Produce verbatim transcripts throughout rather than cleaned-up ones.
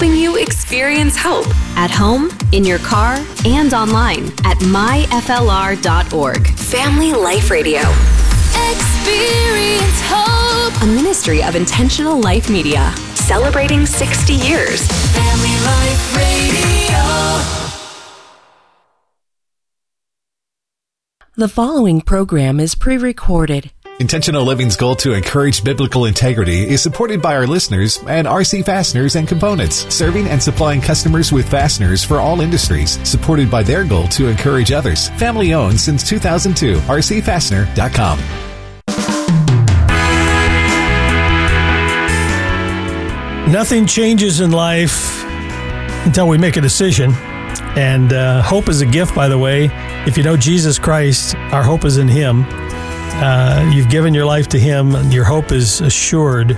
helping you experience hope at home, in your car, and online at my f l r dot org. Family Life Radio. Experience hope. A ministry of Intentional Life Media. Celebrating sixty years. Family Life Radio. The following program is pre-recorded. Intentional Living's goal to encourage biblical integrity is supported by our listeners and R C Fasteners and Components, serving and supplying customers with fasteners for all industries, supported by their goal to encourage others. Family owned since two thousand two, r c fastener dot com. Nothing changes in life until we make a decision. And uh, hope is a gift, by the way. If you know Jesus Christ, our hope is in Him. Uh, you've given your life to Him, and your hope is assured.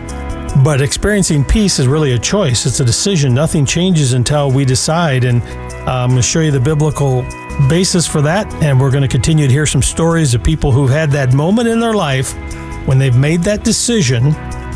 But experiencing peace is really a choice. It's a decision. Nothing changes until we decide. And uh, I'm going to show you the biblical basis for that. And we're going to continue to hear some stories of people who've had that moment in their life when they've made that decision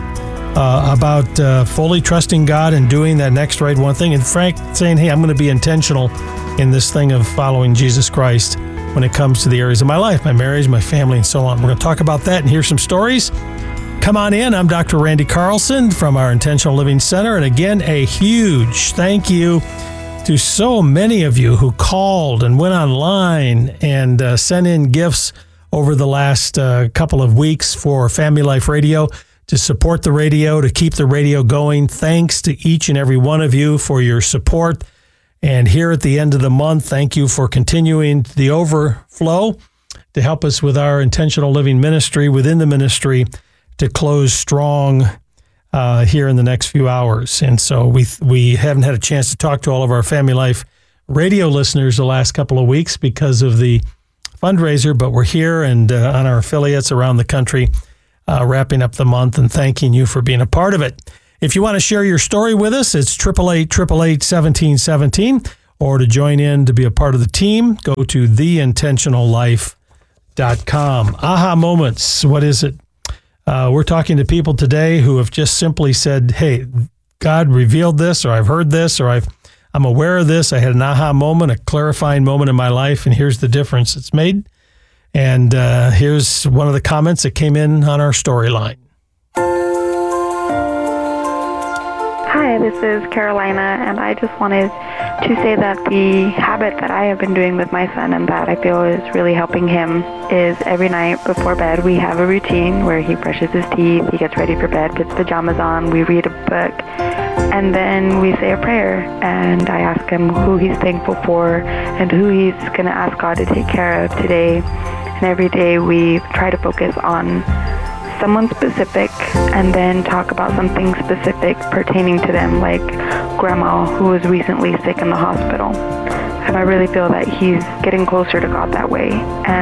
uh, about uh, fully trusting God and doing that next right one thing. And Frank saying, hey, I'm going to be intentional in this thing of following Jesus Christ when it comes to the areas of my life, my marriage, my family, and so on. We're going to talk about that and hear some stories. Come on in. I'm Doctor Randy Carlson from our Intentional Living Center. And again, a huge thank you to so many of you who called and went online and uh, sent in gifts over the last uh, couple of weeks for Family Life Radio, to support the radio, to keep the radio going. Thanks to each and every one of you for your support. And here at the end of the month, thank you for continuing the overflow to help us with our intentional living ministry within the ministry to close strong uh, here in the next few hours. And so we we haven't had a chance to talk to all of our Family Life Radio listeners the last couple of weeks because of the fundraiser, but we're here and uh, on our affiliates around the country uh, wrapping up the month and thanking you for being a part of it. If you want to share your story with us, it's eight eight eight, eight eight eight, one seven one seven, or to join in to be a part of the team, go to the intentional life dot com. Aha moments, what is it? Uh, we're talking to people today who have just simply said, hey, God revealed this, or I've heard this, or I've, I'm aware of this. I had an aha moment, a clarifying moment in my life, and here's the difference it's made. And uh, here's one of the comments that came in on our storyline. Hi, this is Carolina, and I just wanted to say that the habit that I have been doing with my son and that I feel is really helping him is every night before bed we have a routine where he brushes his teeth, he gets ready for bed, puts pajamas on, we read a book, and then we say a prayer, and I ask him who he's thankful for and who he's going to ask God to take care of today. And every day we try to focus on someone specific and then talk about something specific pertaining to them, like grandma who was recently sick in the hospital. And I really feel that he's getting closer to God that way.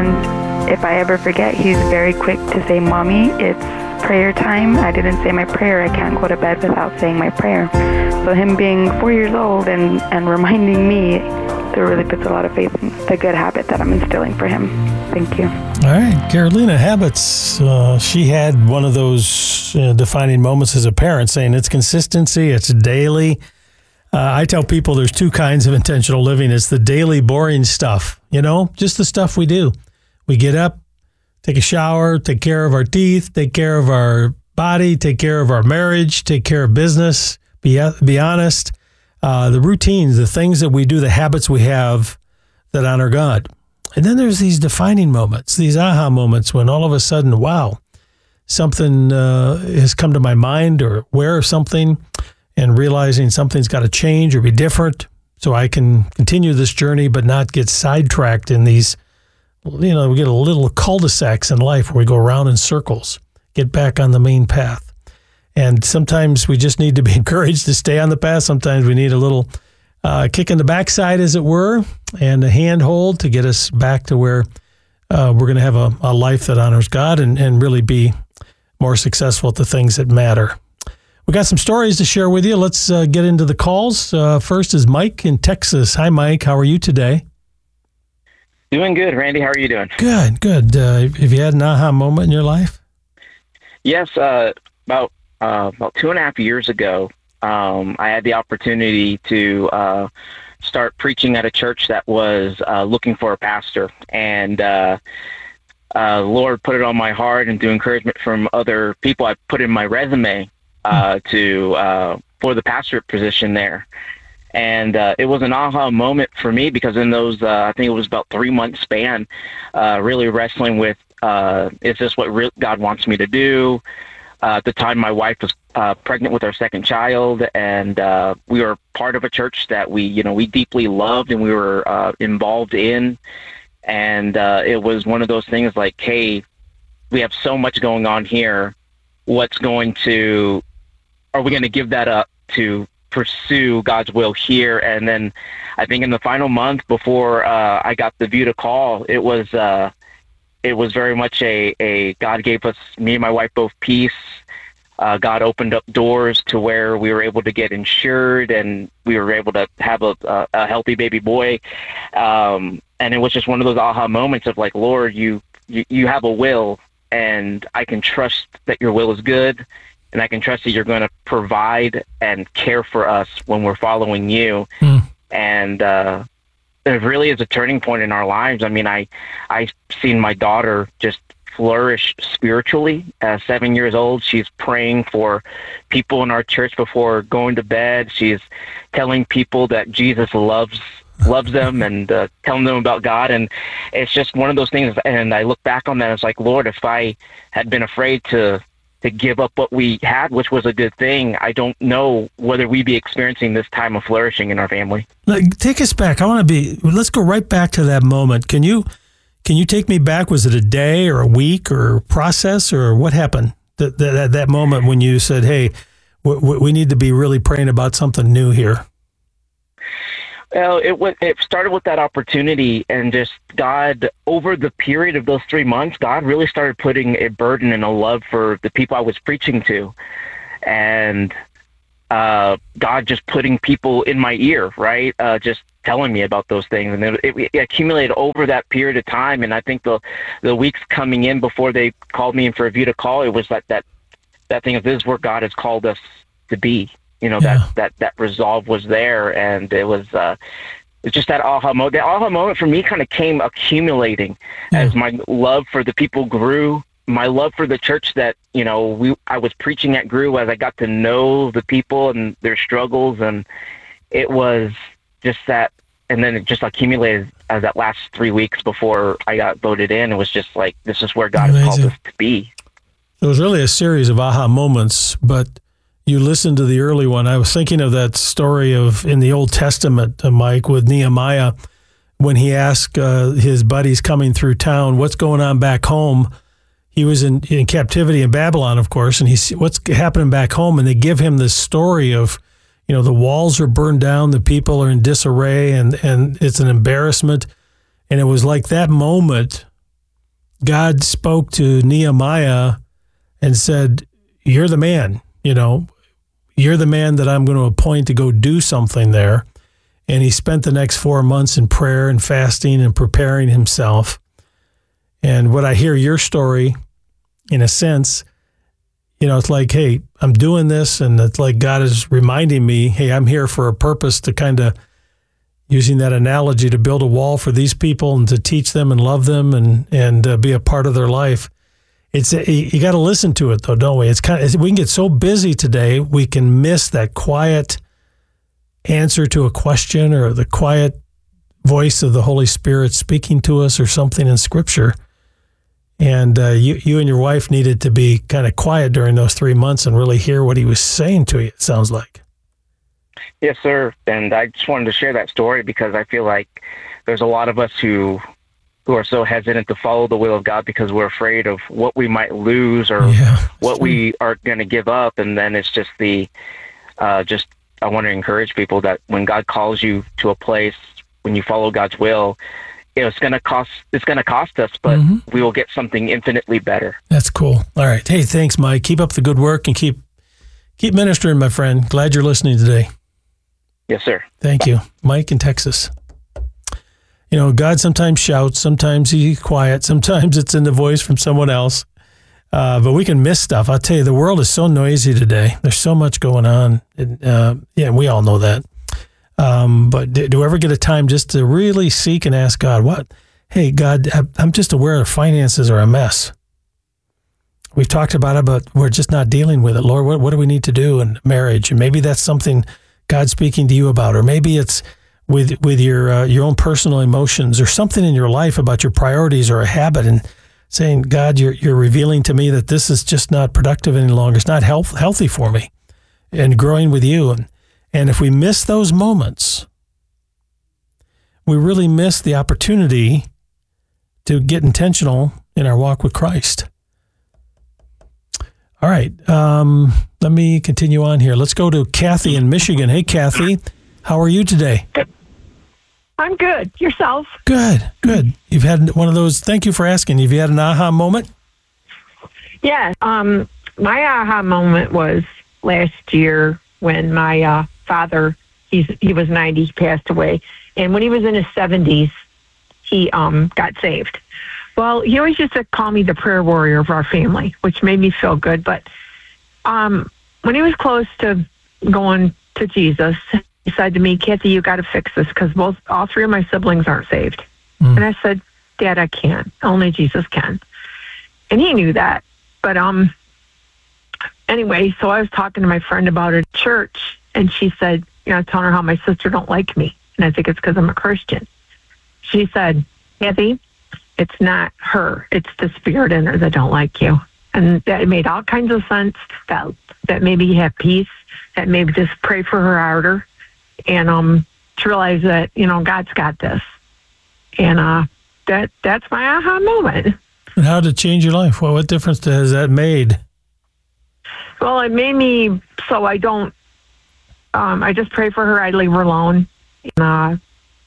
And if I ever forget, he's very quick to say, Mommy, it's prayer time. I didn't say my prayer. I can't go to bed without saying my prayer. So him being four years old and, and reminding me, that really puts a lot of faith in the good habit that I'm instilling for him. Thank you. All right, Carolina, habits. Uh, she had one of those uh, defining moments as a parent, saying it's consistency, it's daily. Uh, I tell people there's two kinds of intentional living. It's the daily boring stuff, you know, just the stuff we do. We get up, take a shower, take care of our teeth, take care of our body, take care of our marriage, take care of business, be, be honest. Uh, the routines, the things that we do, the habits we have that honor God. And then there's these defining moments, these aha moments when all of a sudden, wow, something uh, has come to my mind or aware of something and realizing something's got to change or be different so I can continue this journey but not get sidetracked in these, you know, we get a little cul-de-sacs in life where we go around in circles, get back on the main path. And sometimes we just need to be encouraged to stay on the path. Sometimes we need a little uh, kick in the backside, as it were, and a handhold to get us back to where uh, we're going to have a, a life that honors God and, and really be more successful at the things that matter. We got some stories to share with you. Let's uh, get into the calls. Uh, first is Mike in Texas. Hi, Mike. How are you today? Doing good, Randy. How are you doing? Good, good. Uh, have you had an aha moment in your life? Yes. Uh, about uh, about two and a half years ago, um, I had the opportunity to uh, start preaching at a church that was uh, looking for a pastor. And uh, uh, the Lord put it on my heart, and through encouragement from other people, I put in my resume uh, to uh, for the pastorate position there. And uh, it was an aha moment for me, because in those, uh, I think it was about three month span, uh, really wrestling with, uh, is this what re- God wants me to do? Uh, at the time, my wife was uh, pregnant with our second child, and uh, we were part of a church that we, you know, we deeply loved and we were uh, involved in. And uh, it was one of those things like, hey, we have so much going on here. What's going to, are we going to give that up to pursue God's will here? And then I think in the final month before uh, I got the view to call, it was uh, it was very much a, a God gave us, me and my wife, both peace. Uh, God opened up doors to where we were able to get insured, and we were able to have a, a, a healthy baby boy. Um, and it was just one of those aha moments of like, Lord, you, you, you have a will, and I can trust that your will is good. And I can trust that you're going to provide and care for us when we're following you. Mm. And uh, it really is a turning point in our lives. I mean, I, I've seen my daughter just flourish spiritually. At seven years old, she's praying for people in our church before going to bed. She's telling people that Jesus loves loves them and uh, telling them about God. And it's just one of those things. And I look back on that, and it's like, Lord, if I had been afraid to to give up what we had, which was a good thing, I don't know whether we'd be experiencing this time of flourishing in our family. Like, take us back. I want to be, let's go right back to that moment. Can you, can you take me back? Was it a day or a week or a process, or what happened? That, that, that moment when you said, hey, we, we need to be really praying about something new here. Well, it was, it started with that opportunity, and just God, over the period of those three months, God really started putting a burden and a love for the people I was preaching to. And uh, God just putting people in my ear, right? Uh, just telling me about those things. And it, it, it accumulated over that period of time. And I think the the weeks coming in before they called me in for a view to call, it was like that, that thing of, this is where God has called us to be. You know, yeah. that, that, that resolve was there, and it was uh, it's just that aha moment. The aha moment for me kind of came accumulating yeah. as my love for the people grew. My love for the church that, you know, we I was preaching at grew as I got to know the people and their struggles, and it was just that. And then it just accumulated as that last three weeks before I got voted in. It was just like, this is where God Amazing. has called us to be. It was really a series of aha moments, but you listened to the early one. I was thinking of that story of in the Old Testament, uh, Mike, with Nehemiah, when he asked uh, his buddies coming through town, what's going on back home? He was in, in captivity in Babylon, of course, and he's what's happening back home? And they give him this story of, you know, the walls are burned down, the people are in disarray, and, and it's an embarrassment. And it was like that moment, God spoke to Nehemiah and said, you're the man, you know, you're the man that I'm going to appoint to go do something there. And he spent the next four months in prayer and fasting and preparing himself. And what I hear your story, in a sense, you know, it's like, hey, I'm doing this, and it's like God is reminding me, hey, I'm here for a purpose, to kind of, using that analogy, to build a wall for these people and to teach them and love them and, and uh, be a part of their life. It's a, you got to listen to it, though, don't we? It's kind of, we can get so busy today, we can miss that quiet answer to a question, or the quiet voice of the Holy Spirit speaking to us, or something in Scripture. And uh, you, you and your wife needed to be kind of quiet during those three months and really hear what he was saying to you, it sounds like. Yes, sir. And I just wanted to share that story because I feel like there's a lot of us who who are so hesitant to follow the will of God because we're afraid of what we might lose, or yeah, what true. we are going to give up. And then it's just the, uh, just, I want to encourage people that when God calls you to a place, when you follow God's will, you know, it's going to cost, it's going to cost us, but mm-hmm. we will get something infinitely better. That's cool. All right. Hey, thanks, Mike. Keep up the good work and keep, keep ministering, my friend. Glad you're listening today. Yes, sir. Thank you. Mike in Texas. You know, God sometimes shouts, sometimes he's quiet, sometimes it's in the voice from someone else. Uh, but we can miss stuff. I'll tell you, the world is so noisy today. There's so much going on. And, uh, yeah, we all know that. Um, but do, do you ever get a time just to really seek and ask God, what? Hey, God, I'm just aware that finances are a mess. We've talked about it, but we're just not dealing with it. Lord, what, what do we need to do in marriage? And maybe that's something God's speaking to you about, or maybe it's with with your uh, your own personal emotions or something in your life about your priorities or a habit, and saying, God, you're you're revealing to me that this is just not productive any longer. It's not health, healthy for me, and growing with you. And, and if we miss those moments, we really miss the opportunity to get intentional in our walk with Christ. All right. Um, let me continue on here. Let's go to Kathy in Michigan. Hey, Kathy, how are you today? I'm good. Yourself? Good, good. You've had one of those, thank you for asking. Have you had an aha moment? Yeah. Um, my aha moment was last year when my uh, father, he's he was ninety, he passed away. And when he was in his seventies, he um, got saved. Well, he always used to call me the prayer warrior of our family, which made me feel good. But um, when he was close to going to Jesus, he said to me, Kathy, you got to fix this because both, all three of my siblings aren't saved. Mm. And I said, Dad, I can't. Only Jesus can. And he knew that. But um, anyway, so I was talking to my friend about it at church, and she said, you know, telling her how my sister don't like me. And I think it's because I'm a Christian. She said, Kathy, it's not her. It's the spirit in her that don't like you. And that made all kinds of sense, that, that maybe you have peace, that maybe just pray for her harder. And um, to realize that, you know, God's got this. And uh, that that's my aha moment. And how did it change your life? Well, what difference has that made? Well, it made me so I don't, um, I just pray for her. I leave her alone. And, uh,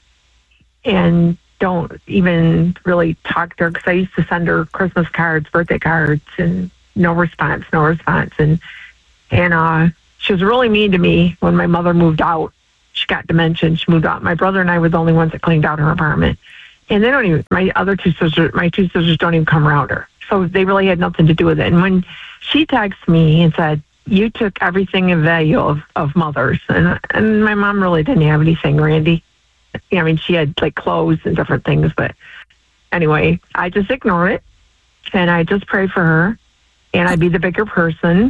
and don't even really talk to her because I used to send her Christmas cards, birthday cards, and no response, no response. And, and uh, she was really mean to me when my mother moved out. She got dementia. She moved out. My brother and I were the only ones that cleaned out her apartment. And they don't even, my other two sisters, my two sisters don't even come around her. So they really had nothing to do with it. And when she texted me and said, you took everything of value of, of mothers. And, and my mom really didn't have anything, Randy. I mean, she had like clothes and different things. But anyway, I just ignore it. And I just pray for her. And I be the bigger person.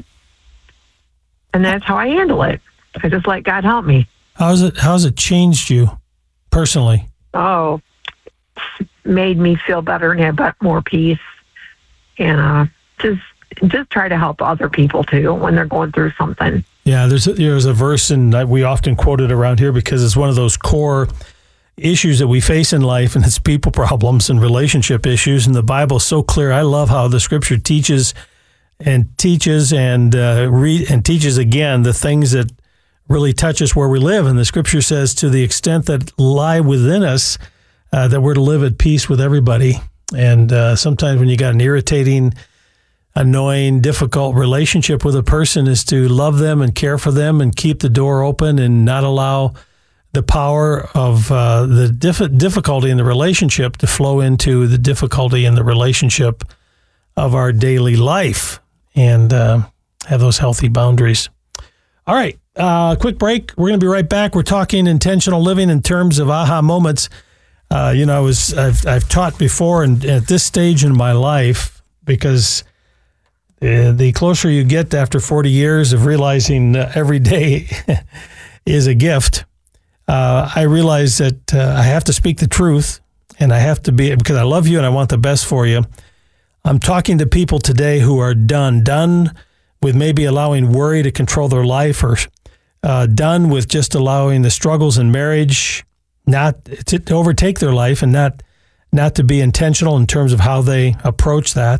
And that's how I handle it. I just let God help me. How's it, how's it changed you personally? Oh, it's made me feel better and have more peace. And uh, just just try to help other people, too, when they're going through something. Yeah, there's a, there's a verse and that we often quote it around here because it's one of those core issues that we face in life, and it's people problems and relationship issues. And the Bible's so clear. I love how the Scripture teaches and teaches and uh, read and teaches again the things that really touch us where we live. And the Scripture says, to the extent that lie within us, uh, that we're to live at peace with everybody. And uh, sometimes when you got an irritating, annoying, difficult relationship with a person, is to love them and care for them and keep the door open and not allow the power of uh, the diff- difficulty in the relationship to flow into the difficulty in the relationship of our daily life, and uh, have those healthy boundaries. All right, uh, quick break. We're going to be right back. We're talking intentional living in terms of aha moments. Uh, you know, I was I've I've taught before, and at this stage in my life, because uh, the closer you get after forty years of realizing uh, every day is a gift, uh, I realize that uh, I have to speak the truth, and I have to be, because I love you and I want the best for you. I'm talking to people today who are done, done with maybe allowing worry to control their life, or uh, done with just allowing the struggles in marriage not to, to overtake their life, and not not to be intentional in terms of how they approach that.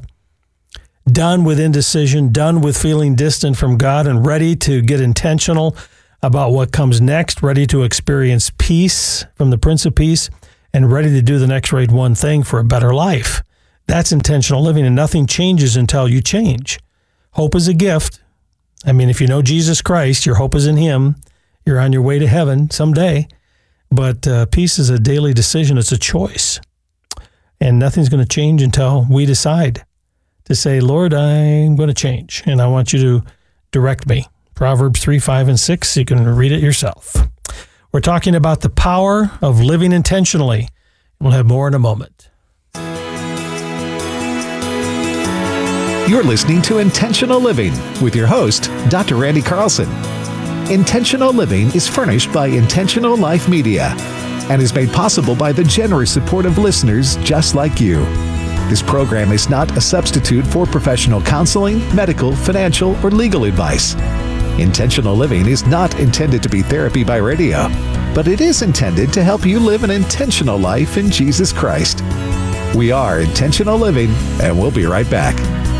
Done with indecision, done with feeling distant from God, and ready to get intentional about what comes next, ready to experience peace from the Prince of Peace, and ready to do the next right one thing for a better life. That's intentional living, and nothing changes until you change. Hope is a gift. I mean, if you know Jesus Christ, your hope is in Him. You're on your way to heaven someday. But uh, peace is a daily decision. It's a choice. And nothing's going to change until we decide to say, Lord, I'm going to change, and I want you to direct me. Proverbs three, five, and six. You can read it yourself. We're talking about the power of living intentionally. We'll have more in a moment. You're listening to Intentional Living with your host, Doctor Randy Carlson. Intentional Living is furnished by Intentional Life Media and is made possible by the generous support of listeners just like you. This program is not a substitute for professional counseling, medical, financial, or legal advice. Intentional Living is not intended to be therapy by radio, but it is intended to help you live an intentional life in Jesus Christ. We are Intentional Living, and we'll be right back.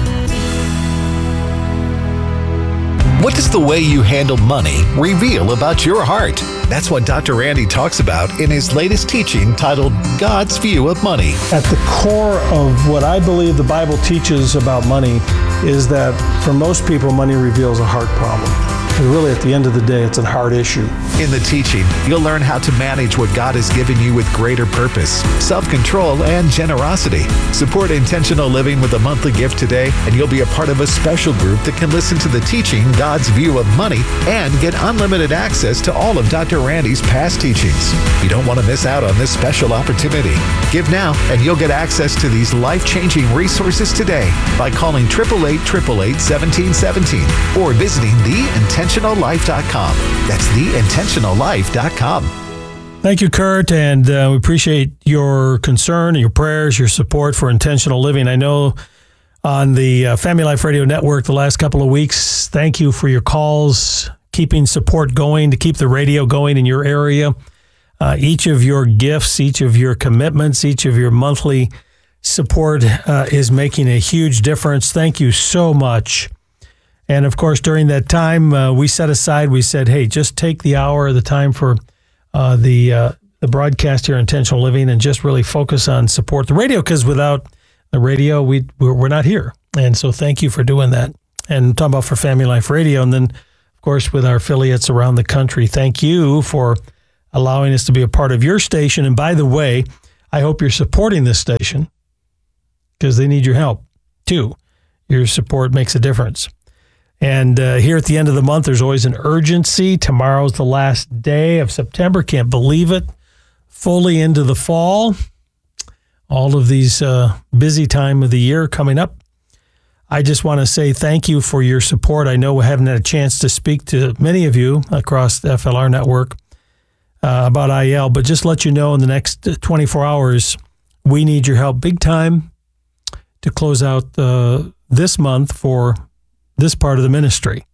What does the way you handle money reveal about your heart? That's what Doctor Randy talks about in his latest teaching titled God's View of Money. At the core of what I believe the Bible teaches about money is that for most people, money reveals a heart problem. And really, at the end of the day, it's a heart issue. In the teaching, you'll learn how to manage what God has given you with greater purpose, self-control, and generosity. Support Intentional Living with a monthly gift today, and you'll be a part of a special group that can listen to the teaching, God's View of Money, and get unlimited access to all of Doctor Randy's past teachings. You don't want to miss out on this special opportunity. Give now, and you'll get access to these life-changing resources today by calling eight eight eight, eight eight eight, one seven one seven or visiting the intentional life dot com. That's the intentional life dot com. Thank you, Kurt, and uh, we appreciate your concern, your prayers, your support for intentional living. I know on the uh, Family Life Radio Network the last couple of weeks, thank you for your calls, keeping support going to keep the radio going in your area. Uh, each of your gifts, each of your commitments, each of your monthly support uh, is making a huge difference. Thank you so much. And of course, during that time, uh, we set aside, we said, hey, just take the hour, the time for uh, the uh, the broadcast here, Intentional Living, and just really focus on support the radio, because without the radio, we, we're not here. And so thank you for doing that. And I'm talking about for Family Life Radio. And then, of course, with our affiliates around the country, thank you for allowing us to be a part of your station. And by the way, I hope you're supporting this station, because they need your help, too. Your support makes a difference. And uh, here at the end of the month, there's always an urgency. Tomorrow's the last day of September. Can't believe it. Fully into the fall. All of these uh, busy time of the year coming up. I just want to say thank you for your support. I know we haven't had a chance to speak to many of you across the F L R network uh, about I L, but just let you know in the next twenty-four hours, we need your help big time to close out uh, this month for this part of the ministry.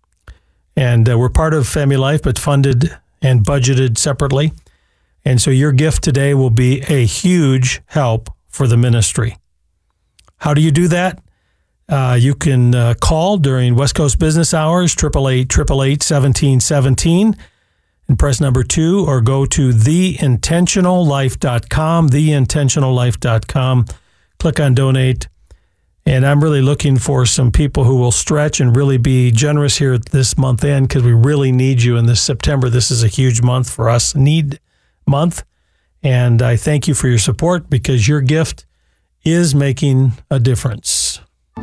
And uh, we're part of Family Life, but funded and budgeted separately. And so your gift today will be a huge help for the ministry. How do you do that? Uh, you can uh, call during West Coast business hours, eight eight eight, eight eight eight, one seven one seven, and press number two, or go to the intentional life dot com, the intentional life dot com. Click on donate. And I'm really looking for some people who will stretch and really be generous here at this month end, because we really need you in this September. This is a huge month for us, need month. And I thank you for your support, because your gift is making a difference.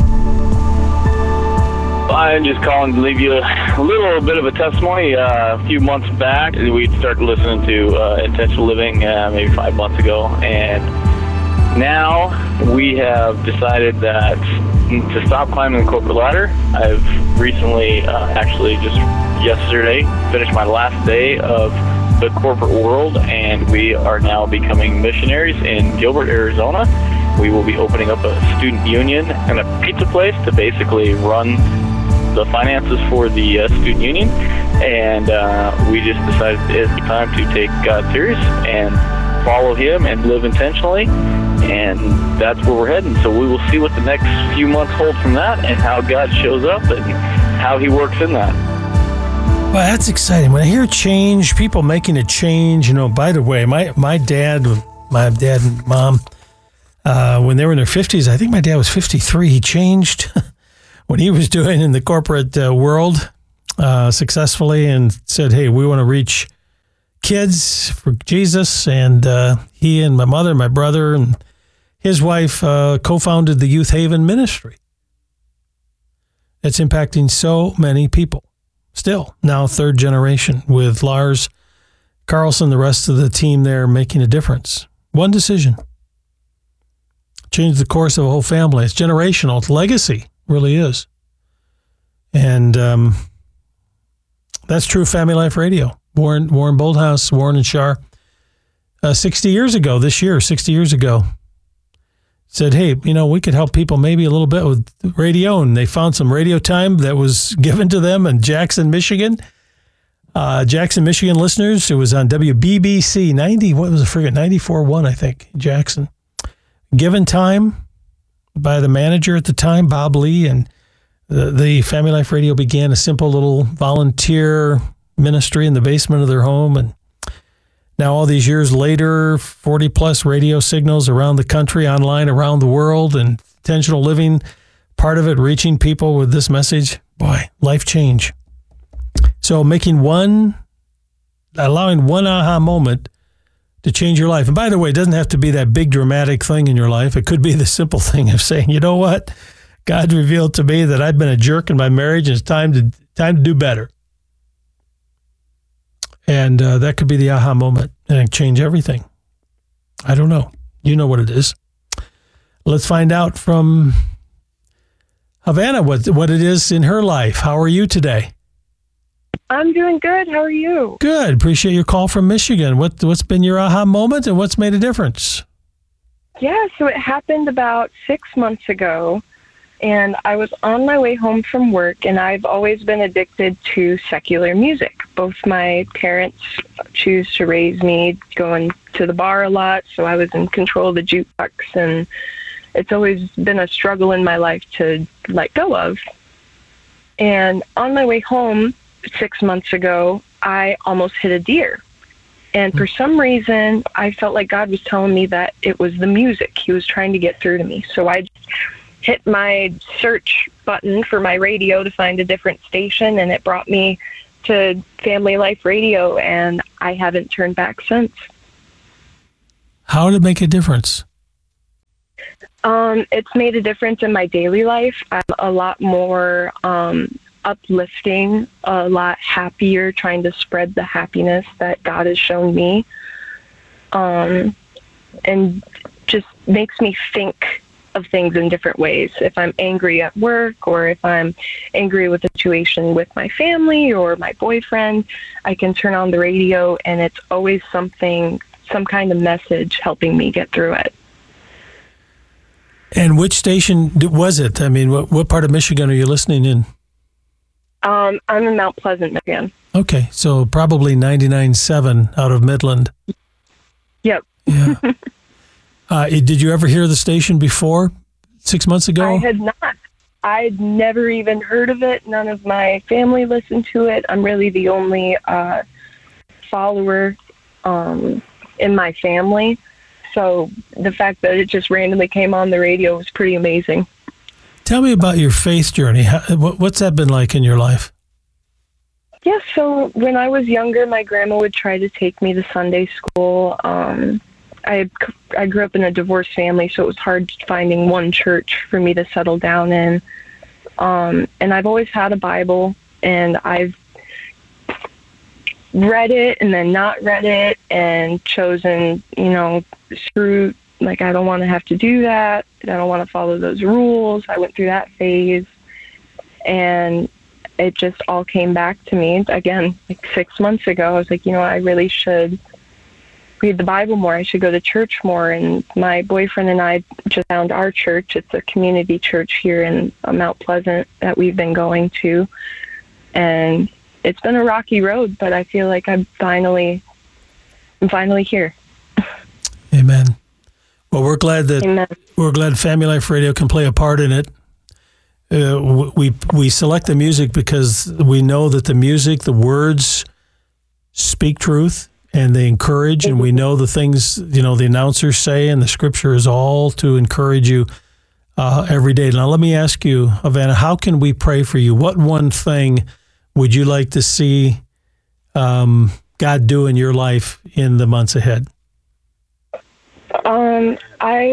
I'm just calling to leave you a little bit of a testimony. Uh, a few months back, we started listening to uh, Intentional Living uh, maybe five months ago, and now we have decided that to stop climbing the corporate ladder. I've recently, uh, actually just yesterday, finished my last day of the corporate world, and we are now becoming missionaries in Gilbert, Arizona. We will be opening up a student union and a pizza place to basically run the finances for the uh, student union, and uh, we just decided it's time to take God serious and follow Him and live intentionally. And that's where we're heading. So we will see what the next few months hold from that, and how God shows up and how He works in that. Well, that's exciting. When I hear change, people making a change, you know, by the way, my, my dad, my dad and mom, uh, when they were in their fifties, I think my dad was fifty-three. He changed what he was doing in the corporate uh, world uh, successfully, and said, hey, we want to reach kids for Jesus. And uh, he and my mother, my brother, and his wife uh, co-founded the Youth Haven Ministry. It's impacting so many people. Still, now third generation with Lars Carlson, the rest of the team there making a difference. One decision. Changed the course of a whole family. It's generational. It's legacy. Really is. And um, that's true of Family Life Radio. Warren Warren Bolthouse, Warren and Shar, uh, sixty years ago, this year, sixty years ago, said, hey, you know, we could help people maybe a little bit with radio. And they found some radio time that was given to them in Jackson, Michigan. Uh, Jackson, Michigan listeners, it was on W B B C ninety, what was the frigate? ninety-four point one, I think, Jackson. Given time by the manager at the time, Bob Lee, and the, the Family Life Radio began a simple little volunteer ministry in the basement of their home. And now all these years later, forty plus radio signals around the country, online around the world, and intentional living, part of it reaching people with this message. Boy, life change. So making one, allowing one aha moment to change your life. And by the way, it doesn't have to be that big dramatic thing in your life. It could be the simple thing of saying, you know what? God revealed to me that I've been a jerk in my marriage and it's time to time to do better. And uh, that could be the aha moment and change everything. I don't know. You know what it is. Let's find out from Havana what, what it is in her life. How are you today? I'm doing good. How are you? Good. Appreciate your call from Michigan. What, what's been your aha moment and what's made a difference? Yeah, so it happened about six months ago, and I was on my way home from work, and I've always been addicted to secular music. Both my parents choose to raise me going to the bar a lot, so I was in control of the jukebox, and it's always been a struggle in my life to let go of. And on my way home six months ago, I almost hit a deer. And for some reason, I felt like God was telling me that it was the music. He was trying to get through to me. So I hit my search button for my radio to find a different station, and it brought me to Family Life Radio, and I haven't turned back since. How did it make a difference? Um, it's made a difference in my daily life. I'm a lot more um, uplifting, a lot happier, trying to spread the happiness that God has shown me, um, and just makes me think of things in different ways. If I'm angry at work, or if I'm angry with a situation with my family or my boyfriend, I can turn on the radio and it's always something, some kind of message helping me get through it. And which station was it? I mean, what, what part of Michigan are you listening in? Um, I'm in Mount Pleasant, Michigan. Okay, so probably ninety-nine point seven out of Midland. Yep. Yeah. uh, did you ever hear the station before, six months ago? I had not. I'd never even heard of it. None of my family listened to it. I'm really the only uh, follower um, in my family. So the fact that it just randomly came on the radio was pretty amazing. Tell me about your faith journey. How, what's that been like in your life? Yeah, so when I was younger, my grandma would try to take me to Sunday school. Um, I I grew up in a divorced family, so it was hard finding one church for me to settle down in. Um, and I've always had a Bible, and I've read it and then not read it and chosen, you know, screw, like, I don't want to have to do that. I don't want to follow those rules. I went through that phase, and it just all came back to me again, like six months ago. I was like, you know, I really should read the Bible more. I should go to church more. And my boyfriend and I just found our church. It's a community church here in Mount Pleasant that we've been going to. And it's been a rocky road, but I feel like I'm finally, I'm finally here. Amen. Well, we're glad that Amen. we're glad Family Life Radio can play a part in it. Uh, we we select the music because we know that the music, the words, speak truth and they encourage, and we know the things, you know, the announcers say, and the scripture is all to encourage you uh, every day. Now, let me ask you, Havana, how can we pray for you? What one thing would you like to see um, God do in your life in the months ahead? Um, I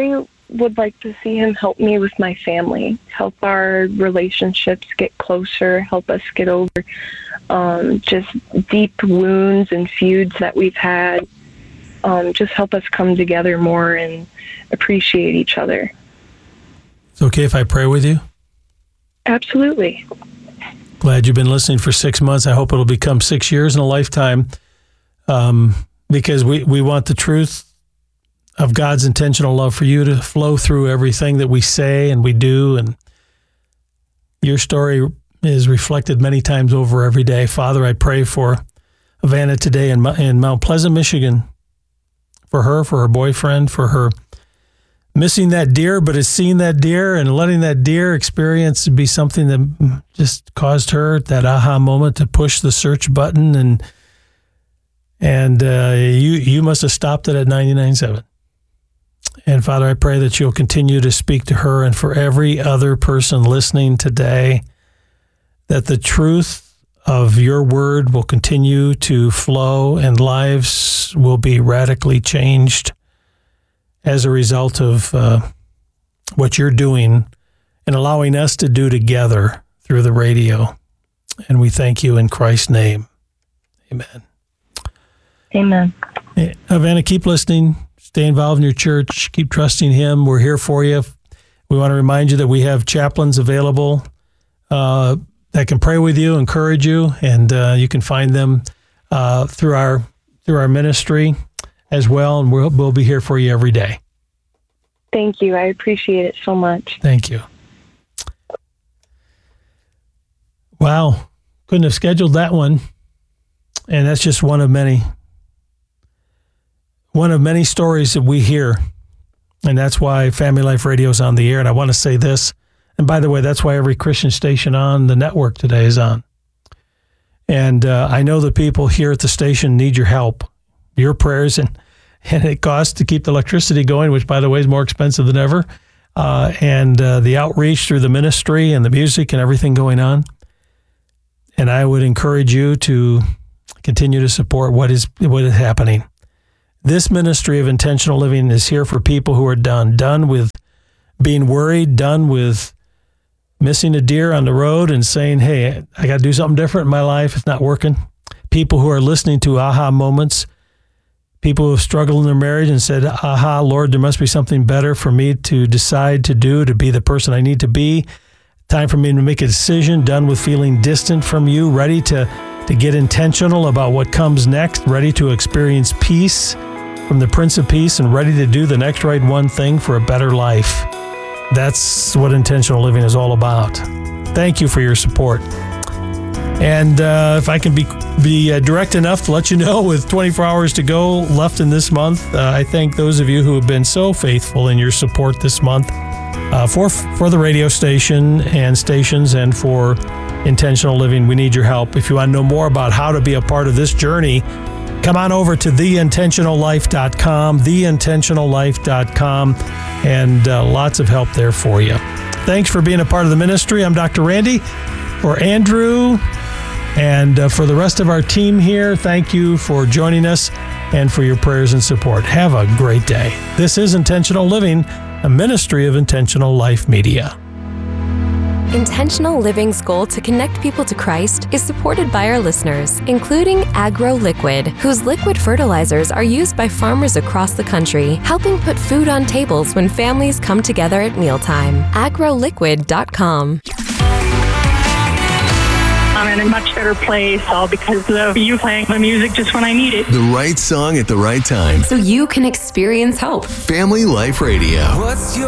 would like to see him help me with my family, help our relationships get closer, help us get over um, just deep wounds and feuds that we've had. Um, just help us come together more and appreciate each other. It's okay if I pray with you? Absolutely. Glad you've been listening for six months. I hope it'll become six years and a lifetime, um, because we, we want the truth of God's intentional love for you to flow through everything that we say and we do. And your story is reflected many times over every day. Father, I pray for Havana today in, in Mount Pleasant, Michigan, for her, for her boyfriend, for her missing that deer, but has seen that deer and letting that deer experience be something that just caused her that aha moment to push the search button. And and uh, you you must have stopped it at ninety-nine point seven. And Father, I pray that you'll continue to speak to her and for every other person listening today, that the truth of your word will continue to flow and lives will be radically changed as a result of uh, what you're doing and allowing us to do together through the radio. And we thank you in Christ's name. Amen. Amen. Hey, Havana, keep listening. Stay involved in your church. Keep trusting him. We're here for you. We want to remind you that we have chaplains available uh, that can pray with you, encourage you, and uh, you can find them uh, through our through our ministry as well, and we'll, we'll be here for you every day. Thank you. I appreciate it so much. Thank you. Wow. Couldn't have scheduled that one. And that's just one of many. One of many stories that we hear. And that's why Family Life Radio is on the air. And I want to say this. And by the way, that's why every Christian station on the network today is on. And uh, I know the people here at the station need your help, your prayers, and, and it costs to keep the electricity going, which, by the way, is more expensive than ever, uh, and uh, the outreach through the ministry and the music and everything going on. And I would encourage you to continue to support what is what is happening. This ministry of intentional living is here for people who are done, done with being worried, done with missing a deer on the road and saying, hey, I got to do something different in my life. It's not working. People who are listening to aha moments, people who have struggled in their marriage and said, aha, Lord, there must be something better for me to decide to do, to be the person I need to be. Time for me to make a decision, done with feeling distant from you, ready to, to get intentional about what comes next, ready to experience peace from the Prince of Peace, and ready to do the next right one thing for a better life. That's what intentional living is all about. Thank you for your support. And uh, if I can be be uh, direct enough to let you know, with twenty-four hours to go left in this month, uh, I thank those of you who have been so faithful in your support this month uh, for for the radio station and stations and for intentional living. We need your help. If you want to know more about how to be a part of this journey, come on over to the intentional life dot com, the intentional life dot com, and uh, lots of help there for you. Thanks for being a part of the ministry. I'm Doctor Randy. For Andrew and uh, for the rest of our team here, thank you for joining us and for your prayers and support. Have a great day. This is Intentional Living, a ministry of Intentional Life Media. Intentional Living's goal to connect people to Christ is supported by our listeners, including Agro Liquid, whose liquid fertilizers are used by farmers across the country, helping put food on tables when families come together at mealtime. agro liquid dot com. I'm in a much better place, all because of you playing the music just when I need it. The right song at the right time. So you can experience hope. Family Life Radio. What's your